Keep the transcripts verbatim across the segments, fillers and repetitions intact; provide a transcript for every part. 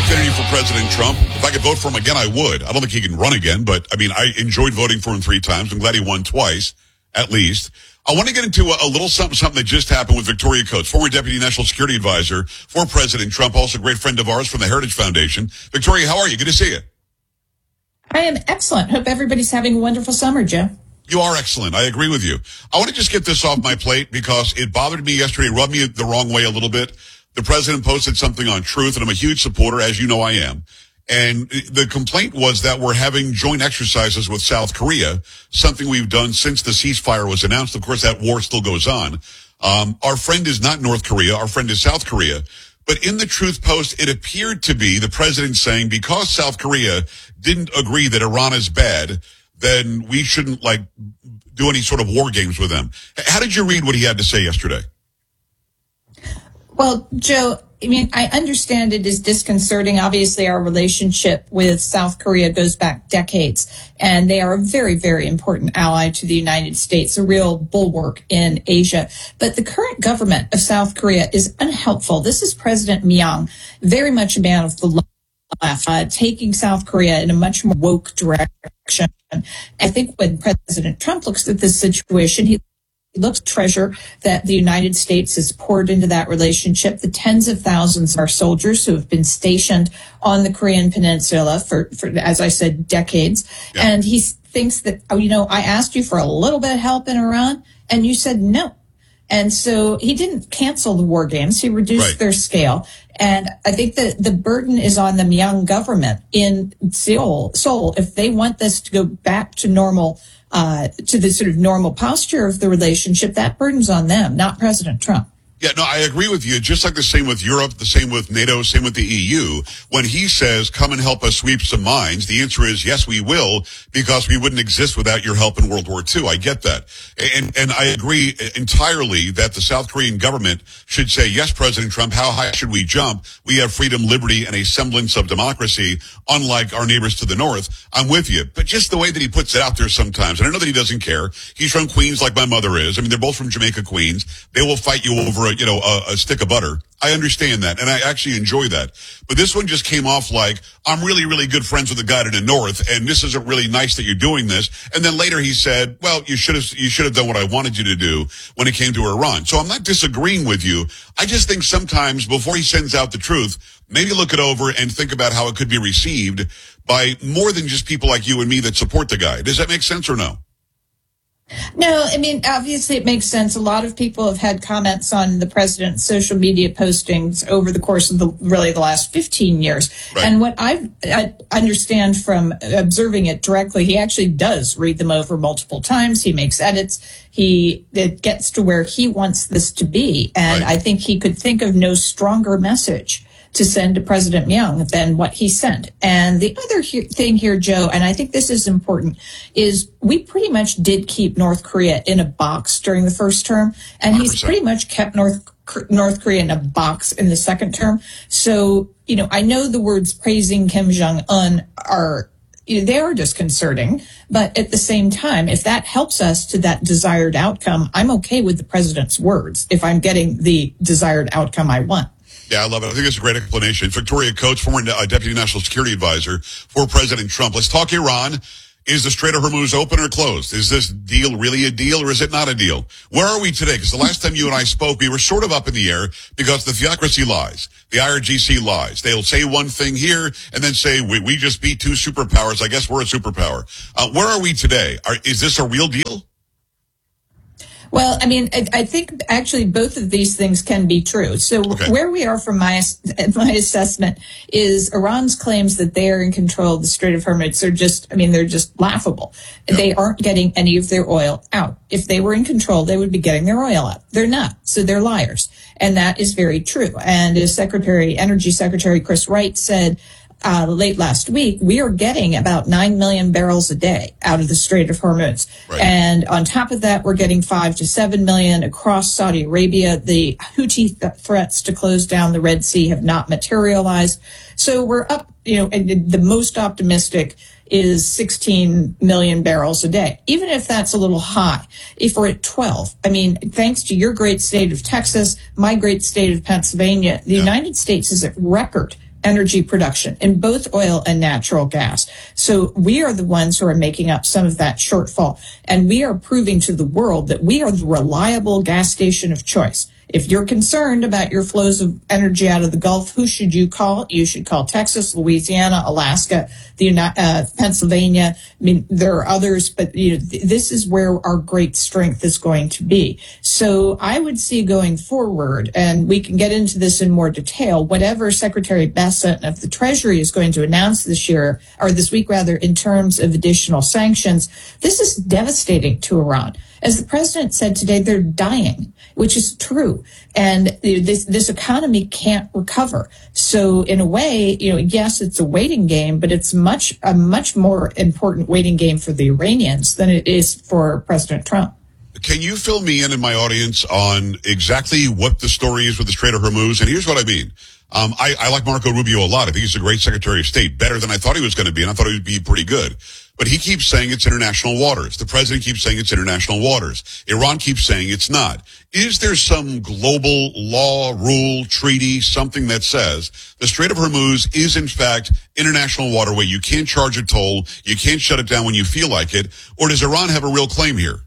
affinity for President Trump. If I could vote for him again, I would. I don't think he can run again, but I mean, I enjoyed voting for him three times. I'm glad he won twice, at least. I want to get into a, a little something, something that just happened with Victoria Coates, former Deputy National Security Advisor for President Trump, also a great friend of ours from the Heritage Foundation. Victoria, how are you? Good to see you. I am excellent. Hope everybody's having a wonderful summer, Joe. You are excellent. I agree with you. I want to just get this off my plate because it bothered me yesterday, rubbed me the wrong way a little bit. The president posted something on Truth, and I'm a huge supporter, as you know I am. And the complaint was that we're having joint exercises with South Korea, something we've done since the ceasefire was announced. Of course, that war still goes on. Um, our friend is not North Korea. Our friend is South Korea. But in the Truth post, it appeared to be the president saying because South Korea didn't agree that Iran is bad, then we shouldn't, like, do any sort of war games with them. How did you read what he had to say yesterday? Well, Joe, I mean, I understand it is disconcerting. Obviously, our relationship with South Korea goes back decades, and they are a very, very important ally to the United States, a real bulwark in Asia. But the current government of South Korea is unhelpful. This is President Myung, very much a man of the left, uh, taking South Korea in a much more woke direction. I think when President Trump looks at this situation, he He looks at the treasure that the United States has poured into that relationship, the tens of thousands of our soldiers who have been stationed on the Korean Peninsula for, for as I said, decades. Yeah. And he thinks that, oh, you know, I asked you for a little bit of help in Iran, and you said no. And so he didn't cancel the war games. He reduced right. their scale. And I think that the burden is on the Myung government in Seoul, Seoul, if they want this to go back to normal, uh, to the sort of normal posture of the relationship, that burden's on them, not President Trump. Yeah, no, I agree with you. Just like the same with Europe, the same with NATO, same with the E U. When he says, come and help us sweep some mines, the answer is, yes, we will, because we wouldn't exist without your help in World War Two. I get that. And, and I agree entirely that the South Korean government should say, yes, President Trump, how high should we jump? We have freedom, liberty, and a semblance of democracy, unlike our neighbors to the north. I'm with you. But just the way that he puts it out there sometimes, and I know that he doesn't care. He's from Queens like my mother is. I mean, they're both from Jamaica, Queens. They will fight you over you know, a, a stick of butter. I understand that, and I actually enjoy that. But this one just came off like, I'm really, really good friends with the guy to the north, and this isn't really nice that you're doing this. And then later he said, well, you should have, you should have done what I wanted you to do when it came to Iran. So I'm not disagreeing with you. I just think sometimes before he sends out the truth, maybe look it over and think about how it could be received by more than just people like you and me that support the guy. Does that make sense or no? No, I mean, obviously it makes sense. A lot of people have had comments on the president's social media postings over the course of the really the last fifteen years. Right. And what I've, I understand from observing it directly, he actually does read them over multiple times. He makes edits. He it gets to where he wants this to be. And right. I think he could think of no stronger message to send to President Myung than what he sent. And the other he- thing here, Joe, and I think this is important, is we pretty much did keep North Korea in a box during the first term, and one hundred percent. He's pretty much kept North North Korea in a box in the second term. So, you know, I know the words praising Kim Jong-un are, you know, they are disconcerting, but at the same time, if that helps us to that desired outcome, I'm okay with the president's words if I'm getting the desired outcome I want. Yeah, I love it. I think it's a great explanation. Victoria Coates, former uh, Deputy National Security Advisor for President Trump. Let's talk Iran. Is the Strait of Hormuz open or closed? Is this deal really a deal or is it not a deal? Where are we today? Because the last time you and I spoke, we were sort of up in the air because the theocracy lies. The I R G C lies. They'll say one thing here and then say, we, we just beat two superpowers. I guess we're a superpower. Uh, where are we today? Are, is this a real deal? Well, I mean, I, I think actually both of these things can be true. So okay. Where we are from my my assessment is Iran's claims that they are in control of the Strait of Hormuz are just, I mean, they're just laughable. Yep. They aren't getting any of their oil out. If they were in control, they would be getting their oil out. They're not. So they're liars. And that is very true. And as Secretary, Energy Secretary Chris Wright said, Uh, late last week, we are getting about nine million barrels a day out of the Strait of Hormuz. Right. And on top of that, we're getting five to seven million across Saudi Arabia. The Houthi th- threats to close down the Red Sea have not materialized. So we're up, you know, and the most optimistic is sixteen million barrels a day. Even if that's a little high, if we're at twelve, I mean, thanks to your great state of Texas, my great state of Pennsylvania, the yeah. United States is at record energy production in both oil and natural gas. So we are the ones who are making up some of that shortfall. And we are proving to the world that we are the reliable gas station of choice. If you're concerned about your flows of energy out of the Gulf, who should you call? You should call Texas, Louisiana, Alaska, the uh, Pennsylvania. I mean, there are others, but you know, th- this is where our great strength is going to be. So I would see going forward, and we can get into this in more detail, whatever Secretary Bessent of the Treasury is going to announce this year, or this week rather, in terms of additional sanctions, this is devastating to Iran. As the president said today, they're dying, which is true. And this, this economy can't recover. So in a way, you know, yes, it's a waiting game, but it's much, a much more important waiting game for the Iranians than it is for President Trump. Can you fill me in and my audience on exactly what the story is with the Strait of Hormuz? And here's what I mean. Um, I, I like Marco Rubio a lot. I think he's a great Secretary of State, better than I thought he was going to be, and I thought he would be pretty good. But he keeps saying it's international waters. The president keeps saying it's international waters. Iran keeps saying it's not. Is there some global law, rule, treaty, something that says the Strait of Hormuz is in fact international waterway? You can't charge a toll. You can't shut it down when you feel like it. Or does Iran have a real claim here?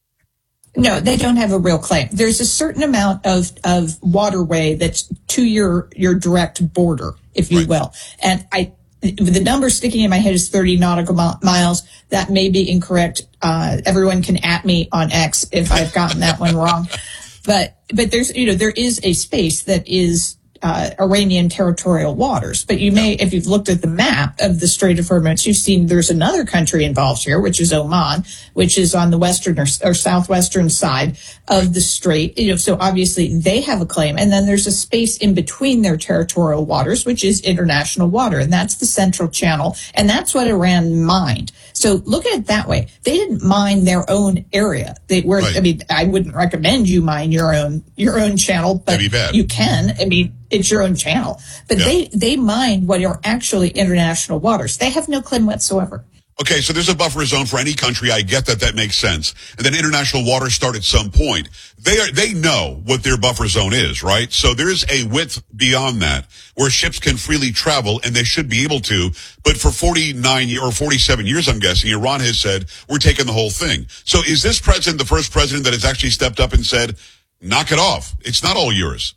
No, they don't have a real claim. There's a certain amount of, of waterway that's to your, your direct border, if you right. will. And I, the number sticking in my head is thirty nautical miles. That may be incorrect. Uh, everyone can at me on X if I've gotten that one wrong. But, but there's, you know, there is a space that is Uh, Iranian territorial waters. But you may, if you've looked at the map of the Strait of Hormuz, you've seen there's another country involved here, which is Oman, which is on the western or, or southwestern side of the strait. You know, so obviously they have a claim. And then there's a space in between their territorial waters, which is international water. And that's the Central Channel. And that's what Iran mined. So look at it that way. They didn't mine their own area. They were, right. I mean, I wouldn't recommend you mine your own, your own channel, but you can. I mean, it's your own channel. But yeah. they, they mine what are actually international waters. They have no claim whatsoever. Okay, so there's a buffer zone for any country. I get that. That makes sense. And then international waters start at some point. They are, they know what their buffer zone is, right? So there's a width beyond that where ships can freely travel, and they should be able to. But for forty-nine or forty-seven years, I'm guessing, Iran has said, we're taking the whole thing. So is this president the first president that has actually stepped up and said, knock it off? It's not all yours.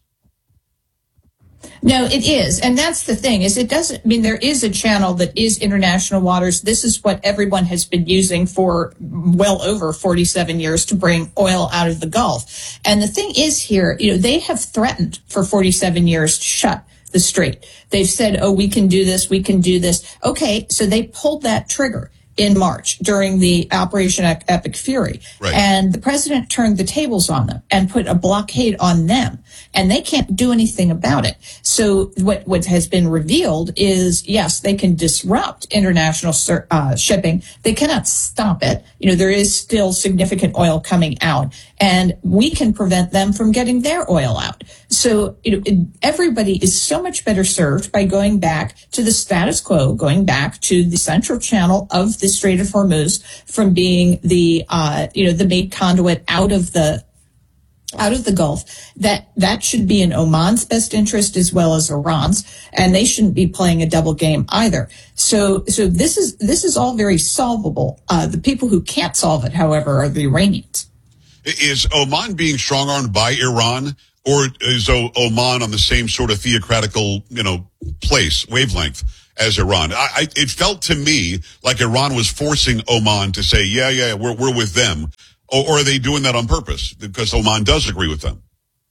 No, it is. And that's the thing is it doesn't I mean there is a channel that is international waters. This is what everyone has been using for well over forty-seven years to bring oil out of the Gulf. And the thing is here, you know, they have threatened for forty-seven years to shut the strait. They've said, oh, we can do this. We can do this. Okay. So they pulled that trigger in March during the Operation Epic Fury. Right. And the president turned the tables on them and put a blockade on them. And they can't do anything about it. So what, what has been revealed is, yes, they can disrupt international uh, shipping. They cannot stop it. You know, there is still significant oil coming out. And we can prevent them from getting their oil out. So you know, it, everybody is so much better served by going back to the status quo, going back to the central channel of the Strait of Hormuz from being the, uh, you know, the main conduit out of the out of the Gulf. That that should be in Oman's best interest as well as Iran's, and they shouldn't be playing a double game either. So so this is this is all very solvable. Uh, the people who can't solve it, however, are the Iranians. Is Oman being strong-armed by Iran, or is o- Oman on the same sort of theocratical, you know, place, wavelength as Iran? I, I, it felt to me like Iran was forcing Oman to say, yeah, yeah, we're we're with them. Or, or are they doing that on purpose because Oman does agree with them?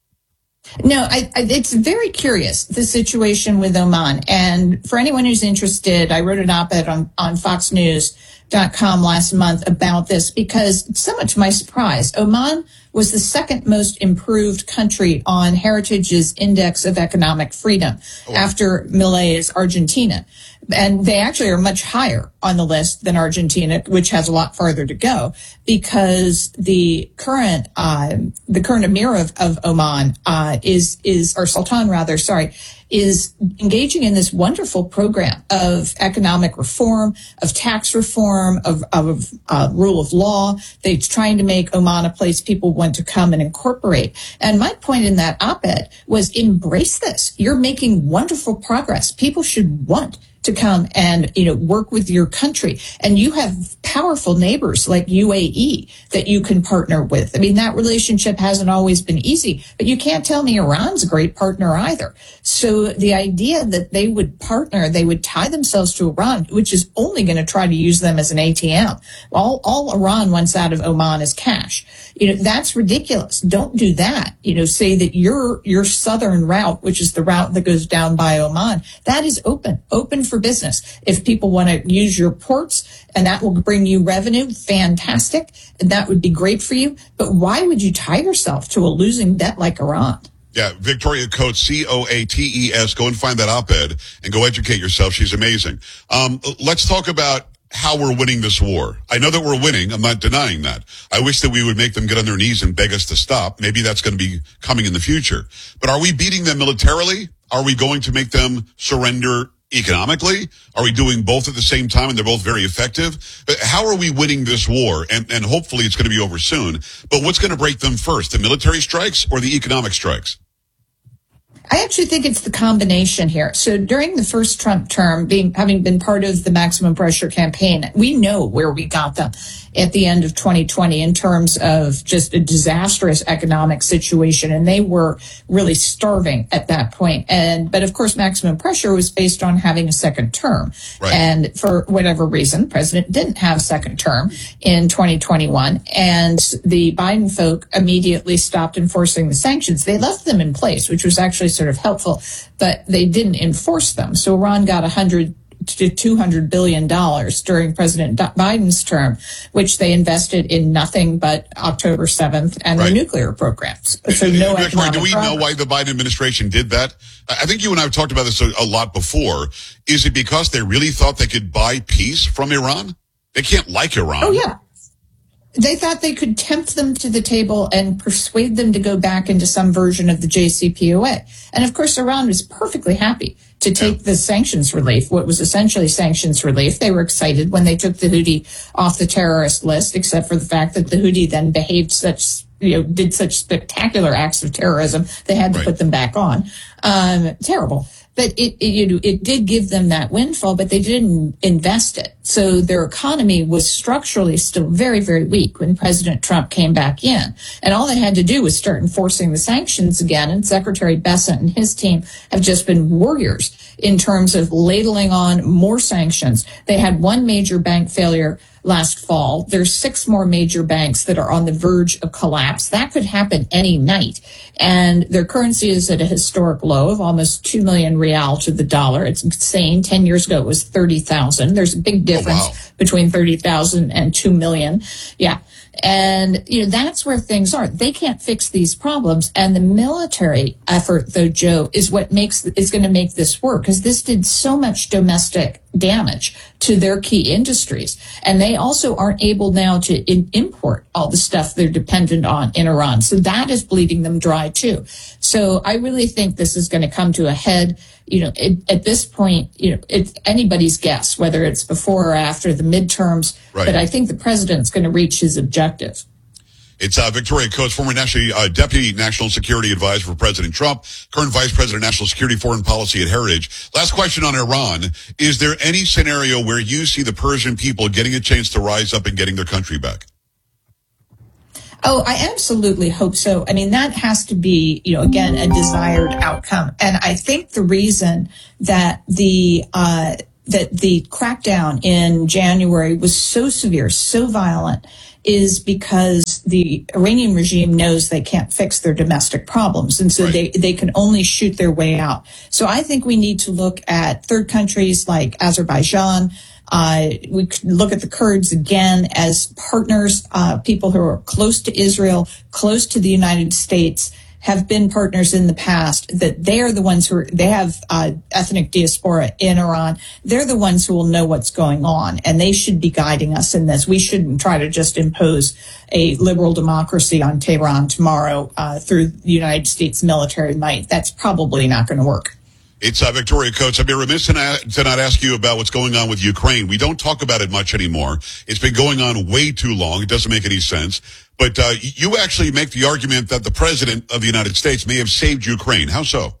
No, I, I, it's very curious, the situation with Oman. And for anyone who's interested, I wrote an op-ed on, on fox news dot com last month about this because, somewhat to my surprise, Oman was the second most improved country on Heritage's Index of Economic Freedom oh. after Milei's Argentina. And they actually are much higher on the list than Argentina, which has a lot farther to go, because the current uh, the current emir of, of Oman uh, is is or sultan rather, sorry, is engaging in this wonderful program of economic reform, of tax reform, of, of uh, rule of law. They're trying to make Oman a place people want to come and incorporate. And my point in that op-ed was embrace this. You're making wonderful progress. People should want to come and, you know, work with your country. And you have powerful neighbors like U A E that you can partner with. I mean, that relationship hasn't always been easy, but you can't tell me Iran's a great partner either. So the idea that they would partner, they would tie themselves to Iran, which is only going to try to use them as an A T M. All, all Iran wants out of Oman is cash. You know, that's ridiculous. Don't do that. You know, say that your, your southern route, which is the route that goes down by Oman, that is open, open for business. If people want to use your ports and that will bring you revenue, fantastic. And that would be great for you. But why would you tie yourself to a losing debt like Iran? Yeah, Victoria Coates, C O A T E S. Go and find that op-ed and go educate yourself. She's amazing. Um, let's talk about how we're winning this war. I know that we're winning. I'm not denying that. I wish that we would make them get on their knees and beg us to stop. Maybe that's going to be coming in the future. But are we beating them militarily? Are we going to make them surrender economically? Are we doing both at the same time and they're both very effective? But how are we winning this war? And, and hopefully it's going to be over soon. But what's going to break them first, the military strikes or the economic strikes? I actually think it's the combination here. So during the first Trump term, being having been part of the maximum pressure campaign, we know where we got them at the end of twenty twenty in terms of just a disastrous economic situation. And they were really starving at that point. And, but of course, maximum pressure was based on having a second term. Right. And for whatever reason, the president didn't have second term in twenty twenty-one. And the Biden folk immediately stopped enforcing the sanctions. They left them in place, which was actually sort of helpful, but they didn't enforce them. So Iran got one hundred to two hundred billion dollars during President Biden's term, which they invested in nothing but October seventh and right. the nuclear programs. So no Victoria, economic do we progress. know why the Biden administration did that? I think you and I have talked about this a, a lot before. Is it because they really thought they could buy peace from Iran? They can't like Iran. Oh, yeah. They thought they could tempt them to the table and persuade them to go back into some version of the J C P O A. And of course, Iran was perfectly happy to take the sanctions relief, what was essentially sanctions relief. They were excited when they took the Houthi off the terrorist list, except for the fact that the Houthi then behaved such, you know, did such spectacular acts of terrorism, they had to right. put them back on. Um, terrible. But it, it, you know, it did give them that windfall, but they didn't invest it. So their economy was structurally still very, very weak when President Trump came back in. And all they had to do was start enforcing the sanctions again. And Secretary Bessent and his team have just been warriors in terms of ladling on more sanctions. They had one major bank failure last fall. There's six more major banks that are on the verge of collapse. That could happen any night. And their currency is at a historic low of almost two million real to the dollar. It's insane. Ten years ago, it was thirty thousand. There's a big difference oh, wow. between thirty thousand and two million. Yeah. And, you know, that's where things are. They can't fix these problems. And the military effort, though, Joe, is what makes, is going to make this work, because this did so much domestic damage to their key industries. And they also aren't able now to in- import all the stuff they're dependent on in Iran. So that is bleeding them dry, too. So I really think this is going to come to a head. You know, it, at this point, you know, it's anybody's guess whether it's before or after the midterms. Right. But I think the president's going to reach his objective. It's uh, Victoria Coates, former national, uh, Deputy National Security Advisor for President Trump, current Vice President of National Security Foreign Policy at Heritage. Last question on Iran. Is there any scenario where you see the Persian people getting a chance to rise up and getting their country back? Oh, I absolutely hope so. I mean, that has to be, you know, again, a desired outcome. And I think the reason that the, uh, that the crackdown in January was so severe, so violent, is because the Iranian regime knows they can't fix their domestic problems. And so right. they, they can only shoot their way out. So I think we need to look at third countries like Azerbaijan. Uh, we could look at the Kurds again as partners, uh, people who are close to Israel, close to the United States, have been partners in the past, that they are the ones who are, they have uh, ethnic diaspora in Iran. They're the ones who will know what's going on, and they should be guiding us in this. We shouldn't try to just impose a liberal democracy on Tehran tomorrow uh, through the United States military might. That's probably not going to work. It's uh, Victoria Coates. I'd be remiss to not, to not ask you about what's going on with Ukraine. We don't talk about it much anymore. It's been going on way too long. It doesn't make any sense. But uh, you actually make the argument that the president of the United States may have saved Ukraine. How so?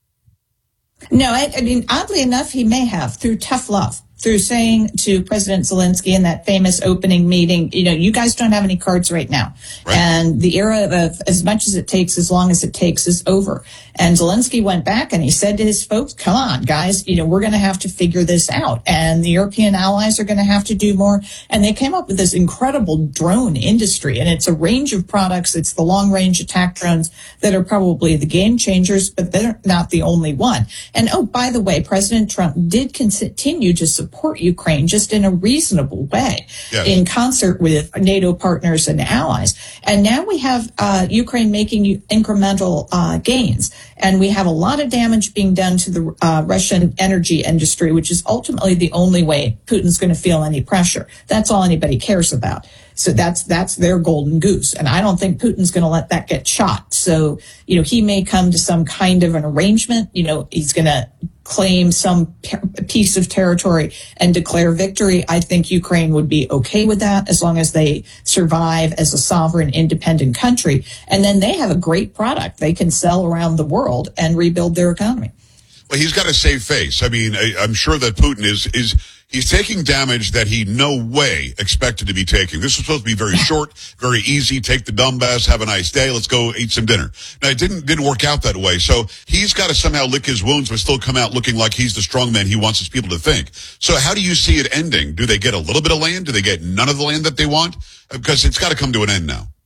No, I, I mean, oddly enough, he may have through tough love. Through saying to President Zelensky in that famous opening meeting, you know, you guys don't have any cards right now. Right. And the era of as much as it takes, as long as it takes is over. And Zelensky went back and he said to his folks, come on, guys, you know, we're going to have to figure this out. And the European allies are going to have to do more. And they came up with this incredible drone industry. And it's a range of products. It's the long range attack drones that are probably the game changers, but they're not the only one. And oh, by the way, President Trump did continue to support Ukraine just in a reasonable way, yes, in concert with NATO partners and allies. And now we have uh, Ukraine making incremental uh, gains. And we have a lot of damage being done to the uh, Russian energy industry, which is ultimately the only way Putin's going to feel any pressure. That's all anybody cares about. So that's that's their golden goose. And I don't think Putin's going to let that get shot. So, you know, he may come to some kind of an arrangement. You know, he's going to claim some piece of territory and declare victory. I think Ukraine would be okay with that as long as they survive as a sovereign, independent country. And then they have a great product they can sell around the world and rebuild their economy. Well, he's got to save face. I mean, I, I'm sure that Putin is, is, he's taking damage that he no way expected to be taking. This was supposed to be very short, very easy. Take the Donbass, have a nice day. Let's go eat some dinner. Now, it didn't, didn't work out that way. So he's got to somehow lick his wounds, but still come out looking like he's the strong man he wants his people to think. So how do you see it ending? Do they get a little bit of land? Do they get none of the land that they want? Because it's got to come to an end now.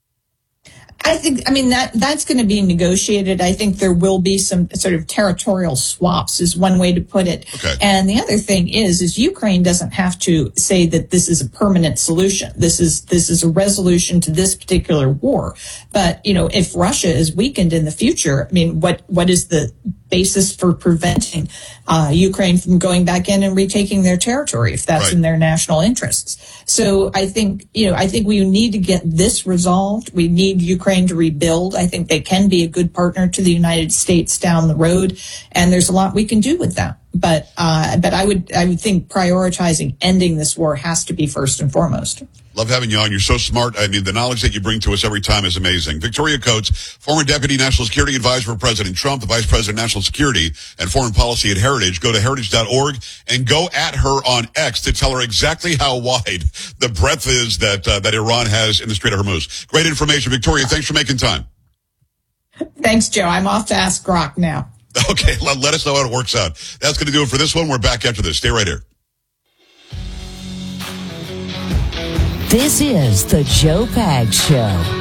I think, I mean, that that's going to be negotiated. I think there will be some sort of territorial swaps is one way to put it. Okay. And the other thing is, is Ukraine doesn't have to say that this is a permanent solution. This is, this is a resolution to this particular war. But, you know, if Russia is weakened in the future, I mean, what, what is the basis for preventing uh, Ukraine from going back in and retaking their territory if that's right. in their national interests? So I think, you know, I think we need to get this resolved. We need Ukraine to rebuild. I think they can be a good partner to the United States down the road, and there's a lot we can do with that. But uh, but I would I would think prioritizing ending this war has to be first and foremost. Love having you on. You're so smart. I mean, the knowledge that you bring to us every time is amazing. Victoria Coates, former Deputy National Security Advisor for President Trump, the Vice President of National Security and Foreign Policy at Heritage. Go to heritage dot org and go at her on X to tell her exactly how wide the breadth is that uh, that Iran has in the Strait of Hormuz. Great information. Victoria, thanks for making time. Thanks, Joe. I'm off to Ask Grok now. Okay, let, let us know how it works out. That's going to do it for this one. We're back after this. Stay right here. This is the Joe Pags Show.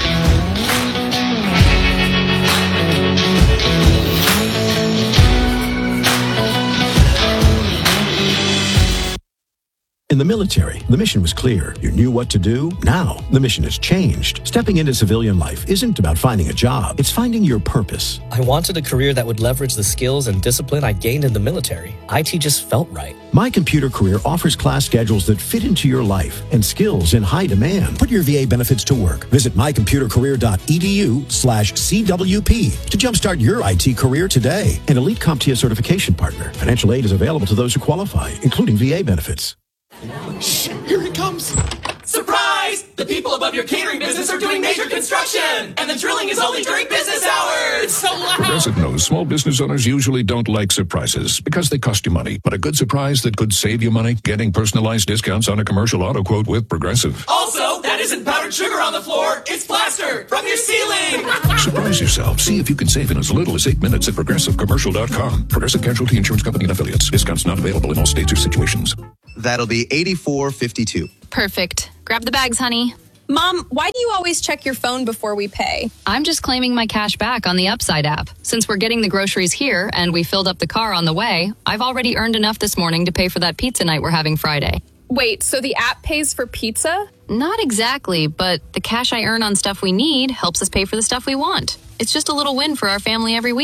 In the military, the mission was clear. You knew what to do. Now, the mission has changed. Stepping into civilian life isn't about finding a job. It's finding your purpose. I wanted a career that would leverage the skills and discipline I gained in the military. I T just felt right. My Computer Career offers class schedules that fit into your life and skills in high demand. Put your V A benefits to work. Visit my computer career dot e d u slash C W P to jumpstart your I T career today. An elite CompTIA certification partner. Financial aid is available to those who qualify, including V A benefits. Shh, here he comes. Surprise! The people above your catering business are doing major construction, and the drilling is only during business hours. So loud. Progressive knows small business owners usually don't like surprises because they cost you money. But a good surprise that could save you money, getting personalized discounts on a commercial auto quote with Progressive. Also, that isn't powdered sugar on the floor. It's plaster from your ceiling. Surprise yourself. See if you can save in as little as eight minutes at progressive commercial dot com. Progressive Casualty Insurance Company and Affiliates. Discounts not available in all states or situations. That'll be eighty-four fifty-two. Perfect. Grab the bags, honey. Mom, why do you always check your phone before we pay? I'm just claiming my cash back on the Upside app. Since we're getting the groceries here and we filled up the car on the way, I've already earned enough this morning to pay for that pizza night we're having Friday. Wait, so the app pays for pizza? Not exactly, but the cash I earn on stuff we need helps us pay for the stuff we want. It's just a little win for our family every week.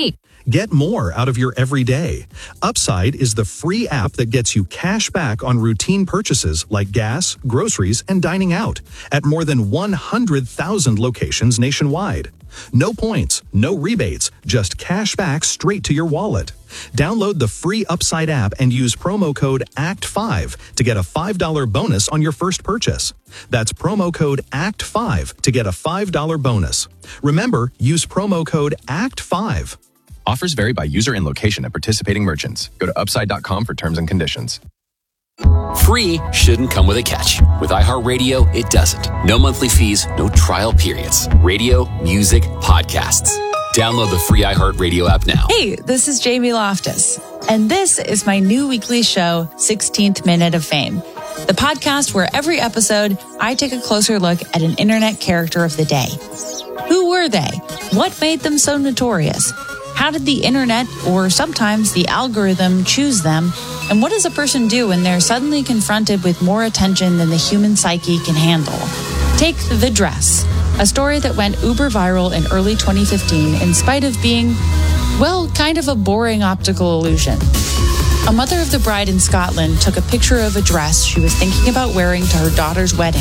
Get more out of your everyday. Upside is the free app that gets you cash back on routine purchases like gas, groceries, and dining out at more than one hundred thousand locations nationwide. No points, no rebates, just cash back straight to your wallet. Download the free Upside app and use promo code A C T five to get a five dollars bonus on your first purchase. That's promo code A C T five to get a five dollars bonus. Remember, use promo code A C T five. Offers vary by user and location at participating merchants. Go to upside dot com for terms and conditions. Free shouldn't come with a catch. With iHeartRadio, it doesn't. No monthly fees, no trial periods. Radio, music, podcasts. Download the free iHeartRadio app now. Hey, this is Jamie Loftus, and this is my new weekly show, sixteenth Minute of Fame, the podcast where every episode I take a closer look at an internet character of the day. Who were they? What made them so notorious? How did the internet, or sometimes the algorithm, choose them? And what does a person do when they're suddenly confronted with more attention than the human psyche can handle? Take The Dress, a story that went uber viral in early twenty fifteen in spite of being, well, kind of a boring optical illusion. A mother of the bride in Scotland took a picture of a dress she was thinking about wearing to her daughter's wedding.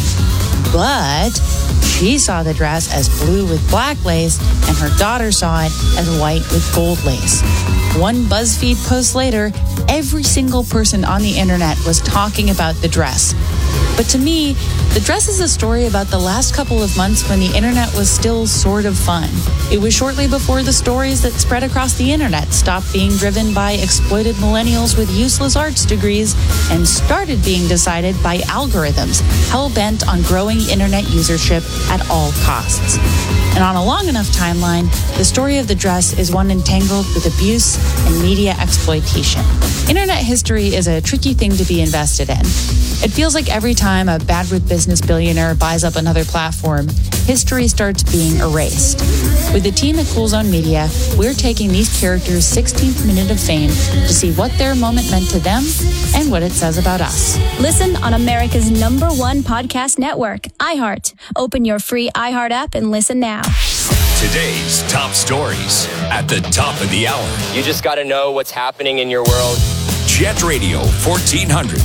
But she saw the dress as blue with black lace, and her daughter saw it as white with gold lace. One BuzzFeed post later, every single person on the internet was talking about the dress. But to me, the dress is a story about the last couple of months when the internet was still sort of fun. It was shortly before the stories that spread across the internet stopped being driven by exploited millennials with useless arts degrees and started being decided by algorithms hell-bent on growing internet usership at all costs. And on a long enough timeline, the story of the dress is one entangled with abuse and media exploitation. Internet history is a tricky thing to be invested in. It feels like every time a bad with business billionaire buys up another platform, history starts being erased. With the team at Cool Zone Media, we're taking these characters' sixteenth minute of fame to see what their moment meant to them and what it says about us. Listen on America's number one podcast network, iHeart. Open your free iHeart app and listen now. Today's top stories at the top of the hour. You just got to know what's happening in your world. Jet Radio fourteen hundred.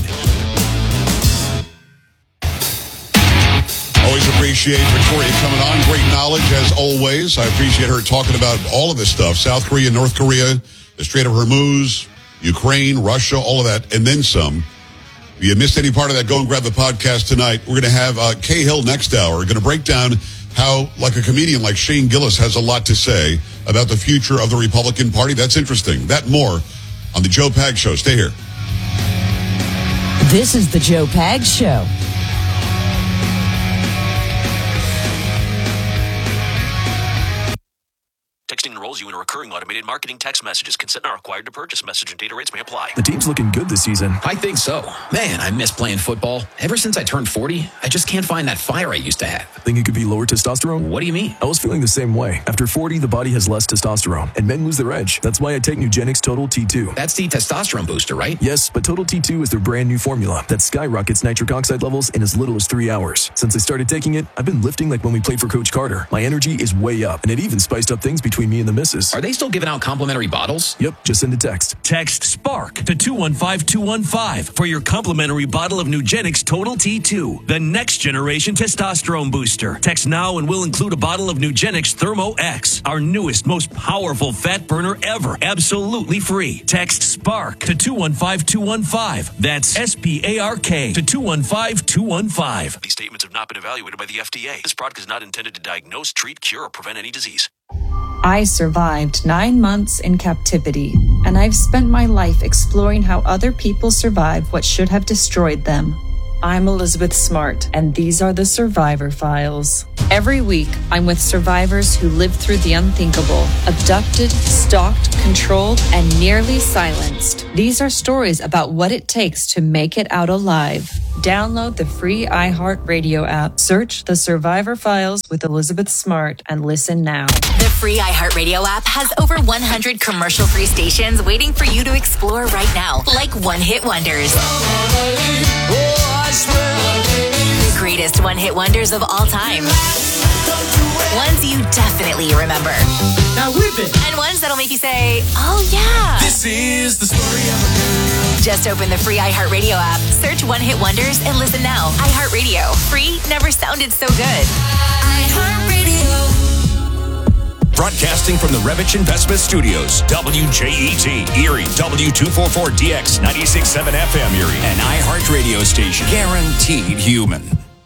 Always appreciate Victoria coming on. Great knowledge, as always. I appreciate her talking about all of this stuff. South Korea, North Korea, the Strait of Hormuz, Ukraine, Russia, all of that, and then some. If you missed any part of that, go and grab the podcast tonight. We're going to have uh, Kay Hill next hour. We're going to break down how, like a comedian like Shane Gillis has a lot to say about the future of the Republican Party. That's interesting. That more on the Joe Pags Show. Stay here. This is the Joe Pags Show. Texting enrolls you in a recurring automated marketing text messages. Consent not required to purchase. Message and data rates may apply. The team's looking good this season. I think so. Man, I miss playing football. Ever since I turned forty, I just can't find that fire I used to have. Think it could be lower testosterone? What do you mean? I was feeling the same way. After forty, the body has less testosterone, and men lose their edge. That's why I take Nugenix Total T two. That's the testosterone booster, right? Yes, but Total T two is their brand new formula that skyrockets nitric oxide levels in as little as three hours. Since I started taking it, I've been lifting like when we played for Coach Carter. My energy is way up, and it even spiced up things between me and the missus. Are they still giving out complimentary bottles? Yep, just send a text. Text SPARK to two one five two one five for your complimentary bottle of Nugenix Total T two, the next generation testosterone booster. Text now and we'll include a bottle of Nugenix Thermo X, our newest, most powerful fat burner ever, absolutely free. Text SPARK to two one five two one five. That's S P A R K to two one five two one five. These statements have not been evaluated by the F D A. This product is not intended to diagnose, treat, cure, or prevent any disease. I survived nine months in captivity, and I've spent my life exploring how other people survive what should have destroyed them. I'm Elizabeth Smart, and these are the Survivor Files. Every week, I'm with survivors who lived through the unthinkable, abducted, stalked, controlled, and nearly silenced. These are stories about what it takes to make it out alive. Download the free iHeartRadio app, search the Survivor Files with Elizabeth Smart, and listen now. The free iHeartRadio app has over one hundred commercial-free stations waiting for you to explore right now, like One Hit Wonders, greatest one-hit wonders of all time. Ones you definitely remember. Now whip it. And ones that'll make you say, oh yeah. This is the story of a girl. Just open the free iHeartRadio app, search One Hit Wonders, and listen now. iHeartRadio. Free never sounded so good. iHeartRadio. Broadcasting from the Revich Investment Studios, W J E T, Erie, W two forty-four D X, ninety-six point seven F M Erie, an iHeart radio station. Guaranteed human.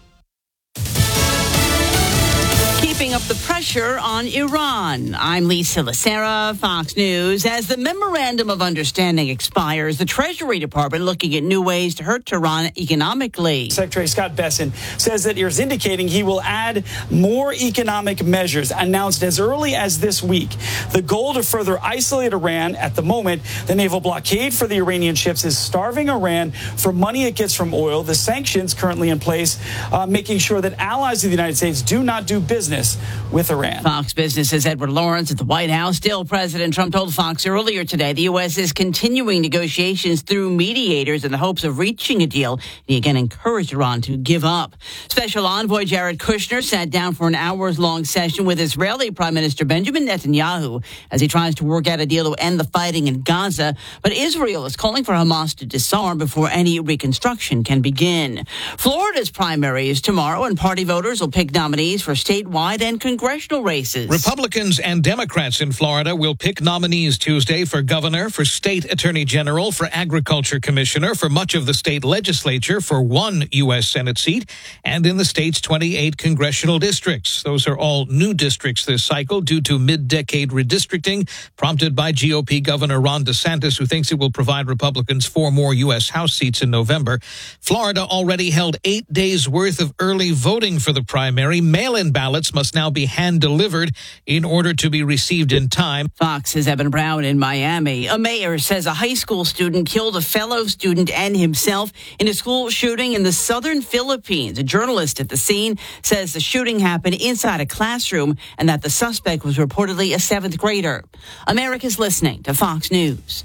Keeping up the pressure on Iran. I'm Lisa Lacera, Fox News. As the Memorandum of Understanding expires, the Treasury Department looking at new ways to hurt Tehran economically. Secretary Scott Bessent says that is indicating he will add more economic measures announced as early as this week. The goal to further isolate Iran. At the moment, the naval blockade for the Iranian ships is starving Iran for money it gets from oil. The sanctions currently in place, uh, making sure that allies of the United States do not do business with Iran. Fox Business's Edward Lawrence at the White House. Still, President Trump told Fox earlier today the U S is continuing negotiations through mediators in the hopes of reaching a deal. He again encouraged Iran to give up. Special Envoy Jared Kushner sat down for an hours-long session with Israeli Prime Minister Benjamin Netanyahu as he tries to work out a deal to end the fighting in Gaza. But Israel is calling for Hamas to disarm before any reconstruction can begin. Florida's primary is tomorrow, and party voters will pick nominees for statewide and congressional races. Republicans and Democrats in Florida will pick nominees Tuesday for governor, for state attorney general, for agriculture commissioner, for much of the state legislature, for one U S Senate seat, and in the state's twenty-eight congressional districts. Those are all new districts this cycle due to mid-decade redistricting prompted by G O P Governor Ron DeSantis, who thinks it will provide Republicans four more U S House seats in November. Florida already held eight days worth of early voting for the primary. Mail-in ballots must now be hand-delivered in order to be received in time. Fox's Evan Brown in Miami. A mayor says a high school student killed a fellow student and himself in a school shooting in the southern Philippines. A journalist at the scene says the shooting happened inside a classroom and that the suspect was reportedly a seventh grader. America's listening to Fox News.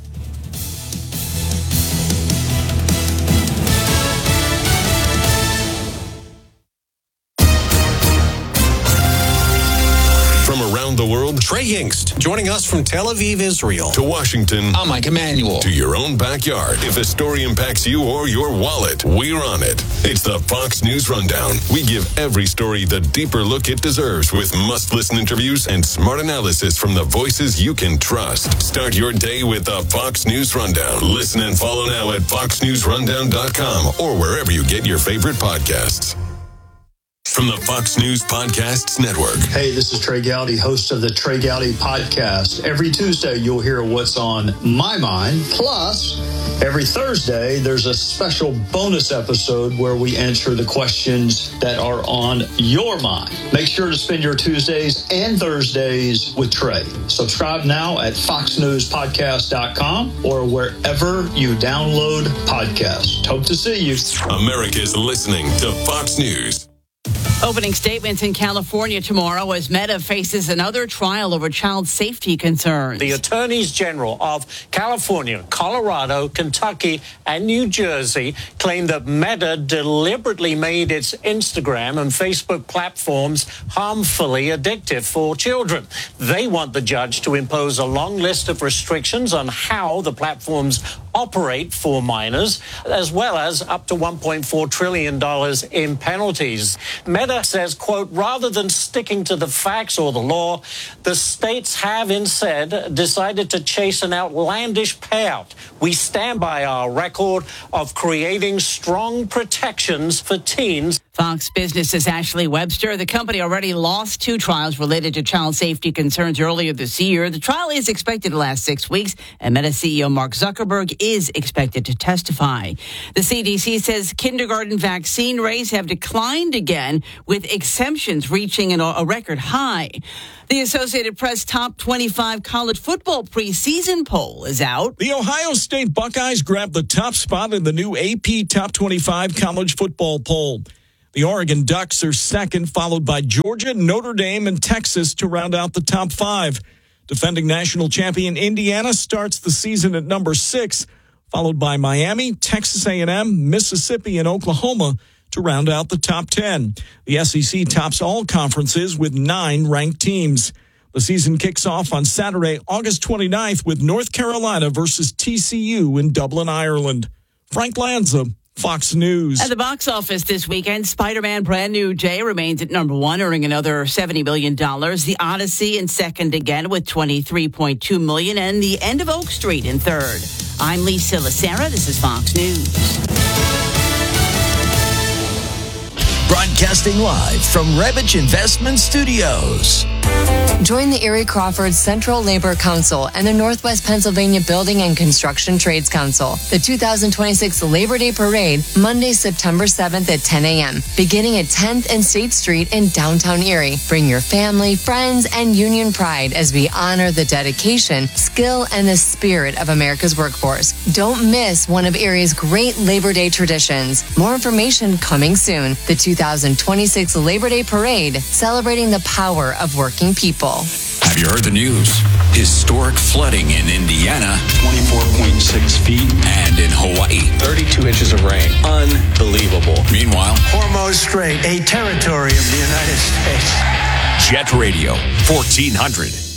From around the world, Trey Yingst, joining us from Tel Aviv, Israel, to Washington. I'm Mike Emanuel. To your own backyard. If a story impacts you or your wallet, we're on it. It's the Fox News Rundown. We give every story the deeper look it deserves with must-listen interviews and smart analysis from the voices you can trust. Start your day with the Fox News Rundown. Listen and follow now at fox news rundown dot com or wherever you get your favorite podcasts. From the Fox News Podcasts Network. Hey, this is Trey Gowdy, host of the Trey Gowdy Podcast. Every Tuesday, you'll hear what's on my mind. Plus, every Thursday, there's a special bonus episode where we answer the questions that are on your mind. Make sure to spend your Tuesdays and Thursdays with Trey. Subscribe now at fox news podcast dot com or wherever you download podcasts. Hope to see you. America's listening to Fox News. Opening statements in California tomorrow as Meta faces another trial over child safety concerns. The attorneys general of California, Colorado, Kentucky, and New Jersey claim that Meta deliberately made its Instagram and Facebook platforms harmfully addictive for children. They want the judge to impose a long list of restrictions on how the platforms operate for minors, as well as up to one point four trillion dollars in penalties. Meta says, quote, rather than sticking to the facts or the law, the states have instead decided to chase an outlandish payout. We stand by our record of creating strong protections for teens. Fox Business's Ashley Webster. The company already lost two trials related to child safety concerns earlier this year. The trial is expected to last six weeks, and Meta C E O Mark Zuckerberg is expected to testify. The C D C says kindergarten vaccine rates have declined again, with exemptions reaching an, a record high. The Associated Press top twenty-five college football preseason poll is out. The Ohio State Buckeyes grabbed the top spot in the new A P Top twenty-five college football poll. The Oregon Ducks are second, followed by Georgia, Notre Dame, and Texas to round out the top five. Defending national champion Indiana starts the season at number six, followed by Miami, Texas A and M, Mississippi, and Oklahoma to round out the top ten. The S E C tops all conferences with nine ranked teams. The season kicks off on Saturday, August twenty-ninth with North Carolina versus T C U in Dublin, Ireland. Frank Lanza, Fox News. At the box office this weekend, Spider-Man Brand New Day remains at number one, earning another seventy million dollars. The Odyssey in second again with twenty-three point two million dollars, and The End of Oak Street in third. I'm Lisa Lacera. This is Fox News. Broadcasting live from Revich Investment Studios. Join the Erie Crawford Central Labor Council and the Northwest Pennsylvania Building and Construction Trades Council. The two thousand twenty-six Labor Day Parade, Monday, September seventh at ten a.m., beginning at tenth and State Street in downtown Erie. Bring your family, friends, and union pride as we honor the dedication, skill, and the spirit of America's workforce. Don't miss one of Erie's great Labor Day traditions. More information coming soon. The two thousand twenty-six Labor Day Parade, celebrating the power of working people. Have you heard the news? Historic flooding in Indiana. twenty-four point six feet. And in Hawaii. thirty-two inches of rain. Unbelievable. Meanwhile, Hormuz Strait, a territory of the United States. Jet Radio, fourteen hundred.